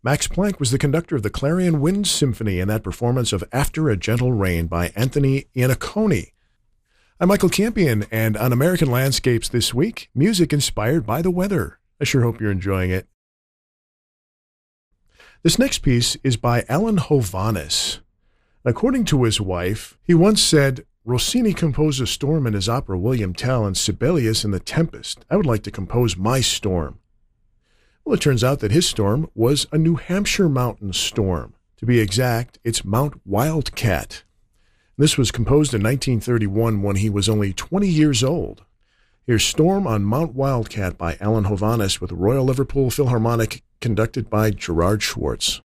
Max Planck was the conductor of the Clarion Wind Symphony in that performance of After a Gentle Rain by Anthony Iannaccone. I'm Michael Campion, and on American Landscapes this week, music inspired by the weather. I sure hope you're enjoying it. This next piece is by Alan Hovhaness. According to his wife, he once said, "Rossini composed a storm in his opera William Tell and Sibelius in The Tempest. I would like to compose my storm." Well, it turns out that his storm was a New Hampshire mountain storm. To be exact, it's Mount Wildcat. This was composed in 1931 when he was only 20 years old. Here's Storm on Mount Wildcat by Alan Hovhaness with Royal Liverpool Philharmonic, conducted by Gerard Schwartz.